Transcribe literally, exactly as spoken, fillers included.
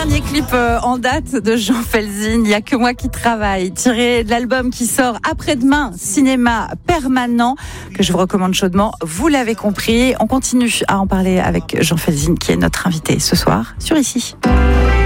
Dernier clip euh, en date de Jean Felzin, Il n'y a que moi qui travaille, tiré de l'album qui sort après-demain, Cinéma Permanent, que je vous recommande chaudement. Vous l'avez compris, on continue à en parler avec Jean Felzin, qui est notre invité ce soir sur Ici.